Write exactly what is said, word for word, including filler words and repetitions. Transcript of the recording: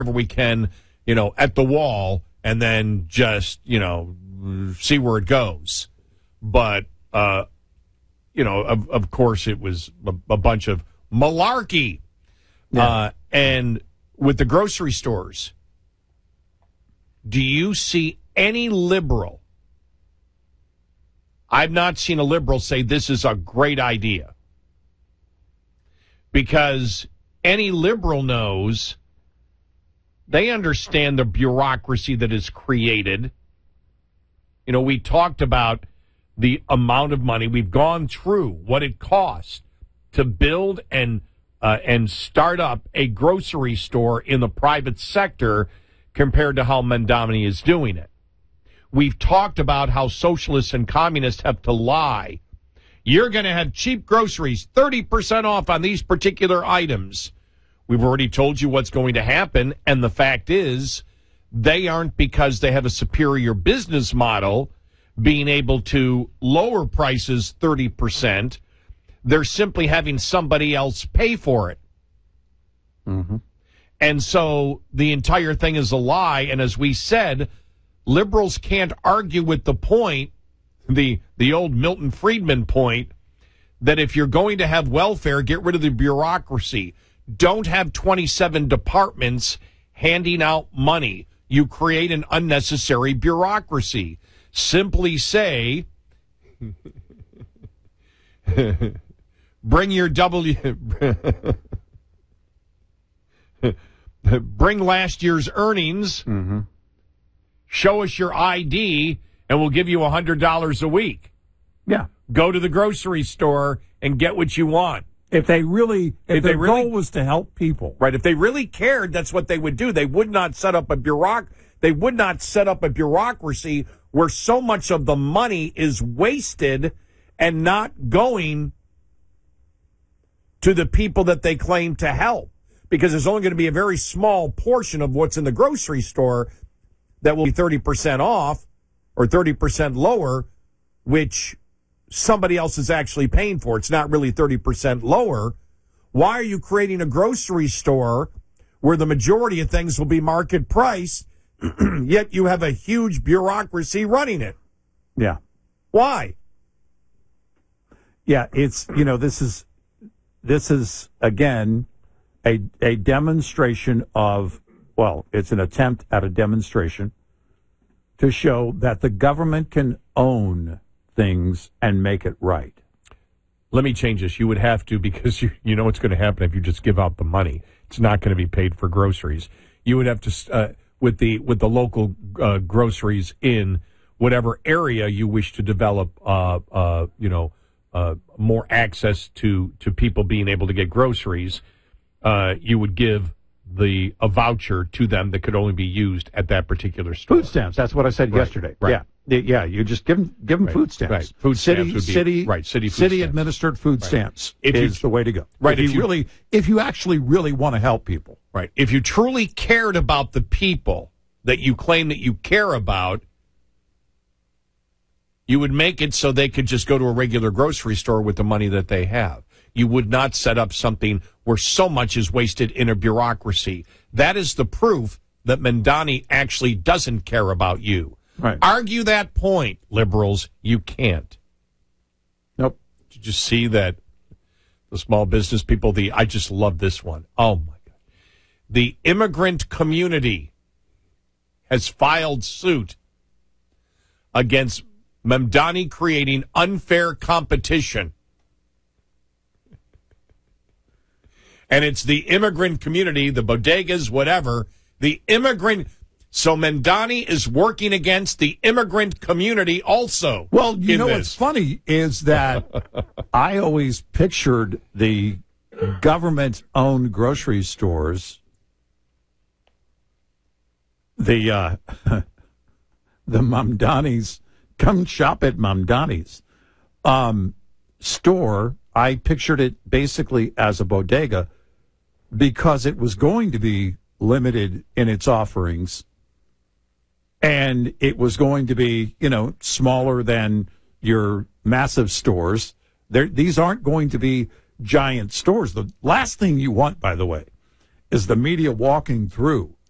we can, you know, at the wall and then just, you know, see where it goes. But, uh, you know, of, of course, it was a, a bunch of malarkey. Yeah. Uh, and with the grocery stores, do you see any liberal? I've not seen a liberal say this is a great idea. Because any liberal knows they understand the bureaucracy that is created. You know, we talked about the amount of money. We've gone through what it costs to build and uh, and start up a grocery store in the private sector compared to how Mamdani is doing it. We've talked about how socialists and communists have to lie. You're going to have cheap groceries, thirty percent off on these particular items. We've already told you what's going to happen, and the fact is they aren't, because they have a superior business model, being able to lower prices thirty percent. They're simply having somebody else pay for it. Mm-hmm. And so the entire thing is a lie, and as we said, liberals can't argue with the point, the the old Milton Friedman point, that if you're going to have welfare, get rid of the bureaucracy. Don't have twenty-seven departments handing out money. You create an unnecessary bureaucracy. Simply say, bring your W, bring last year's earnings, mm-hmm. show us your I D, and we'll give you one hundred dollars a week. Yeah. Go to the grocery store and get what you want. If they really, if, if their they really, goal was to help people. Right. If they really cared, that's what they would do. They would not set up a bureauc- They would not set up a bureaucracy where so much of the money is wasted and not going to the people that they claim to help. Because there's only going to be a very small portion of what's in the grocery store that will be thirty percent off or thirty percent lower, which somebody else is actually paying for. It's not really thirty percent lower. Why are you creating a grocery store where the majority of things will be market price, yet you have a huge bureaucracy running it? Yeah. Why? Yeah, it's, you know, this is, this is, again, a a demonstration of, well, it's an attempt at a demonstration to show that the government can own things and make it right. Let me change this. You would have to, because you you know what's going to happen if you just give out the money. It's not going to be paid for groceries. You would have to, uh, with the with the local uh, groceries in whatever area you wish to develop, uh, uh, you know, uh, more access to, to people being able to get groceries, uh, you would give the a voucher to them that could only be used at that particular store. Food stamps. That's what I said right. yesterday. Right. Yeah. Yeah, you just give them, give them right. food stamps. Right. Food city, stamps would be, city, right. City, food city stamps. administered food right. stamps if is you, the way to go. Right. If, if you, you really, if you actually really want to help people. Right. If you truly cared about the people that you claim that you care about, you would make it so they could just go to a regular grocery store with the money that they have. You would not set up something where so much is wasted in a bureaucracy. That is the proof that Mamdani actually doesn't care about you. Right. Argue that point, liberals. You can't. Nope. Did you just see that the small business people, the I just love this one. Oh, my God. The immigrant community has filed suit against Mamdani creating unfair competition. And it's the immigrant community, the bodegas, whatever, the immigrant. So Mamdani is working against the immigrant community also. Well, you know this. what's funny is that I always pictured the government-owned grocery stores, the uh, the Mamdani's, come shop at Mamdani's um, store. I pictured it basically as a bodega because it was going to be limited in its offerings. And it was going to be, you know, smaller than your massive stores. There, these aren't going to be giant stores. The last thing you want, by the way, is the media walking through